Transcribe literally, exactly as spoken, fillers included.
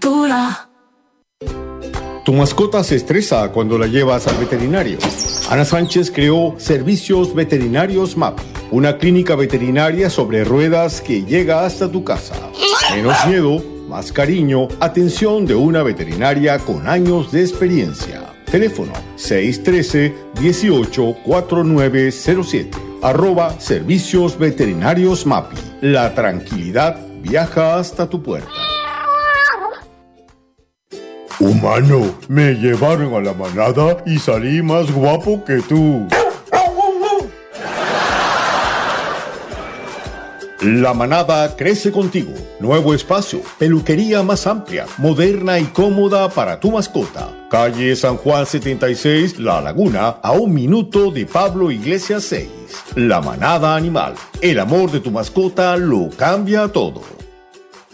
Natura. Tu mascota se estresa cuando la llevas al veterinario. Ana Sánchez creó Servicios Veterinarios MAPI, una clínica veterinaria sobre ruedas que llega hasta tu casa. Menos miedo, más cariño, atención de una veterinaria con años de experiencia. Teléfono seis uno tres, uno ocho, cuatro nueve cero siete. Arroba Servicios Veterinarios MAPI. La tranquilidad viaja hasta tu puerta. Humano, me llevaron a la manada y salí más guapo que tú. La manada crece contigo. Nuevo espacio, peluquería más amplia, moderna y cómoda para tu mascota. Calle San Juan setenta y seis, La Laguna, a un minuto de Pablo Iglesias seis. La Manada Animal. El amor de tu mascota lo cambia todo.